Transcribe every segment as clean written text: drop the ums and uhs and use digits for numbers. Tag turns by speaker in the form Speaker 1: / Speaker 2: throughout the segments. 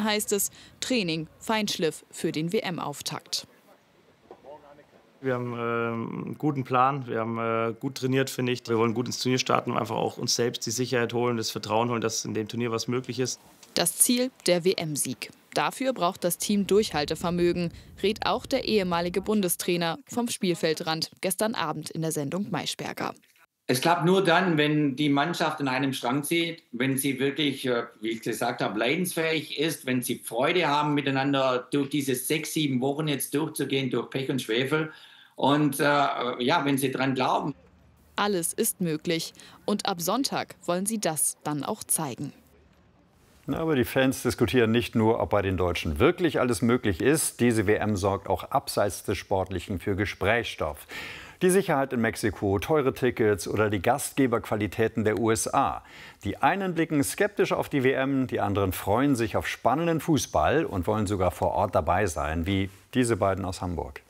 Speaker 1: heißt es, Training, Feinschliff für den WM-Auftakt.
Speaker 2: Wir haben einen guten Plan, wir haben gut trainiert, finde ich. Wir wollen gut ins Turnier starten und einfach auch uns selbst die Sicherheit holen, das Vertrauen holen, dass in dem Turnier was möglich ist.
Speaker 1: Das Ziel, der WM-Sieg. Dafür braucht das Team Durchhaltevermögen, rät auch der ehemalige Bundestrainer vom Spielfeldrand gestern Abend in der Sendung Maischberger.
Speaker 3: Es klappt nur dann, wenn die Mannschaft an einem Strang zieht, wenn sie wirklich, wie ich gesagt habe, leidensfähig ist, wenn sie Freude haben, miteinander durch diese 6, 7 Wochen jetzt durchzugehen, durch Pech und Schwefel. Und ja, wenn sie dran glauben.
Speaker 1: Alles ist möglich. Und ab Sonntag wollen sie das dann auch zeigen.
Speaker 4: Aber die Fans diskutieren nicht nur, ob bei den Deutschen wirklich alles möglich ist. Diese WM sorgt auch abseits des Sportlichen für Gesprächsstoff. Die Sicherheit in Mexiko, teure Tickets oder die Gastgeberqualitäten der USA. Die einen blicken skeptisch auf die WM, die anderen freuen sich auf spannenden Fußball und wollen sogar vor Ort dabei sein, wie diese beiden aus Hamburg.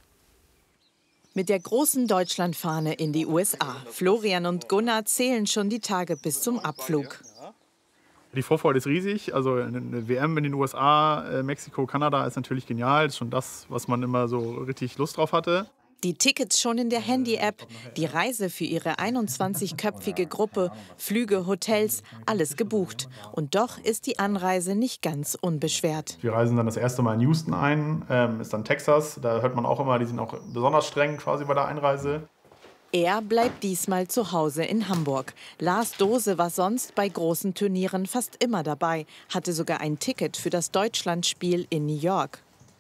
Speaker 5: Mit der großen Deutschlandfahne in die USA. Florian und Gunnar zählen schon die Tage bis zum Abflug.
Speaker 6: Die Vorfreude ist riesig. Also eine WM in den USA, Mexiko, Kanada ist natürlich genial. Das ist schon das, was man immer so richtig Lust drauf hatte.
Speaker 5: Die Tickets schon in der Handy-App, die Reise für ihre 21-köpfige Gruppe, Flüge, Hotels, alles gebucht. Und doch ist die Anreise nicht ganz unbeschwert.
Speaker 6: Wir reisen dann das erste Mal in Houston ein, ist dann Texas. Da hört man auch immer, die sind auch besonders streng quasi bei der Einreise.
Speaker 5: Er bleibt diesmal zu Hause in Hamburg. Lars Dose war sonst bei großen Turnieren fast immer dabei, hatte sogar ein Ticket für das Deutschlandspiel in New York.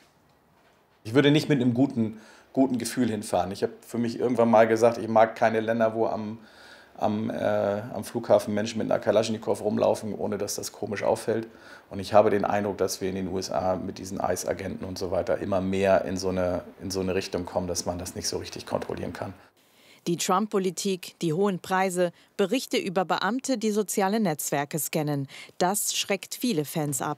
Speaker 7: Ich würde nicht mit einem guten Gefühl hinfahren. Ich habe für mich irgendwann mal gesagt, ich mag keine Länder, wo am Flughafen Menschen mit einer Kalaschnikow rumlaufen, ohne dass das komisch auffällt. Und ich habe den Eindruck, dass wir in den USA mit diesen ICE-Agenten und so weiter immer mehr in so eine Richtung kommen, dass man das nicht so richtig kontrollieren kann.
Speaker 5: Die Trump-Politik, die hohen Preise, Berichte über Beamte, die soziale Netzwerke scannen. Das schreckt viele Fans ab.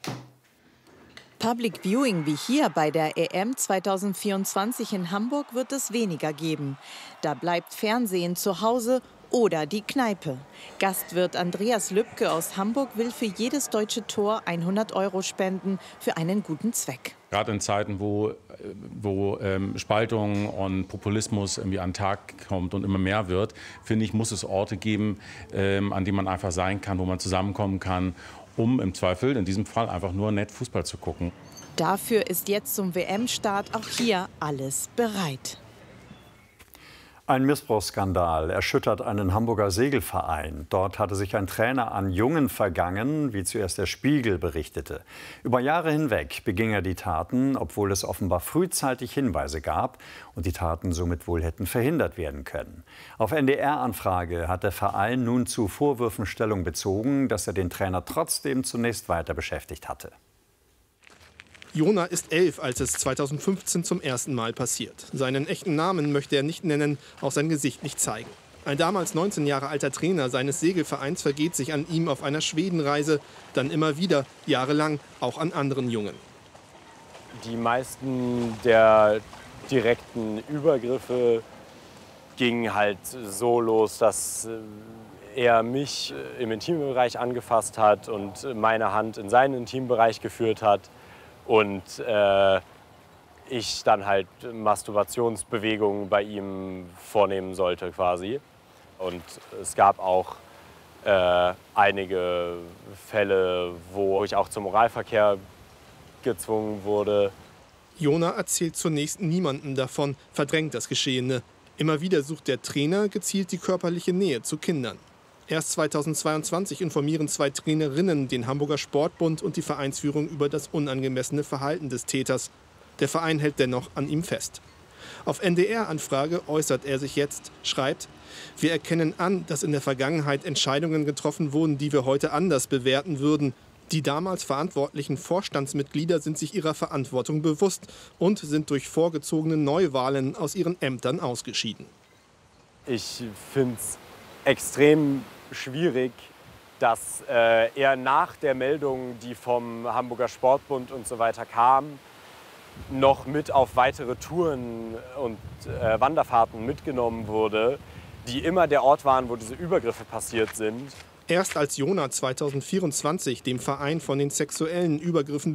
Speaker 5: Public Viewing wie hier bei der EM 2024 in Hamburg wird es weniger geben. Da bleibt Fernsehen zu Hause oder die Kneipe. Gastwirt Andreas Lübke aus Hamburg will für jedes deutsche Tor 100 € spenden für einen guten Zweck.
Speaker 8: Gerade in Zeiten, wo Spaltung und Populismus irgendwie an den Tag kommt und immer mehr wird, finde ich, muss es Orte geben, an denen man einfach sein kann, wo man zusammenkommen kann, um im Zweifel, in diesem Fall, einfach nur nett Fußball zu gucken.
Speaker 5: Dafür ist jetzt zum WM-Start auch hier alles bereit.
Speaker 4: Ein Missbrauchsskandal erschüttert einen Hamburger Segelverein. Dort hatte sich ein Trainer an Jungen vergangen, wie zuerst der Spiegel berichtete. Über Jahre hinweg beging er die Taten, obwohl es offenbar frühzeitig Hinweise gab und die Taten somit wohl hätten verhindert werden können. Auf NDR-Anfrage hat der Verein nun zu Vorwürfen Stellung bezogen, dass er den Trainer trotzdem zunächst weiter beschäftigt hatte.
Speaker 9: Jona ist 11, als es 2015 zum ersten Mal passiert. Seinen echten Namen möchte er nicht nennen, auch sein Gesicht nicht zeigen. Ein damals 19 Jahre alter Trainer seines Segelvereins vergeht sich an ihm auf einer Schwedenreise, dann immer wieder, jahrelang, auch an anderen Jungen.
Speaker 10: Die meisten der direkten Übergriffe gingen halt so los, dass er mich im Intimbereich angefasst hat und meine Hand in seinen Intimbereich geführt hat. Und ich dann halt Masturbationsbewegungen bei ihm vornehmen sollte quasi. Und es gab auch einige Fälle, wo ich auch zum Oralverkehr gezwungen wurde.
Speaker 9: Jona erzählt zunächst niemandem davon, verdrängt das Geschehene. Immer wieder sucht der Trainer gezielt die körperliche Nähe zu Kindern. Erst 2022 informieren 2 Trainerinnen den Hamburger Sportbund und die Vereinsführung über das unangemessene Verhalten des Täters. Der Verein hält dennoch an ihm fest. Auf NDR-Anfrage äußert er sich jetzt, schreibt: Wir erkennen an, dass in der Vergangenheit Entscheidungen getroffen wurden, die wir heute anders bewerten würden. Die damals verantwortlichen Vorstandsmitglieder sind sich ihrer Verantwortung bewusst und sind durch vorgezogene Neuwahlen aus ihren Ämtern ausgeschieden.
Speaker 10: Ich finde es extrem schwierig, dass er nach der Meldung, die vom Hamburger Sportbund und so weiter kam, noch mit auf weitere Touren und Wanderfahrten mitgenommen wurde, die immer der Ort waren, wo diese Übergriffe passiert sind.
Speaker 9: Erst als Jona 2024 dem Verein von den sexuellen Übergriffen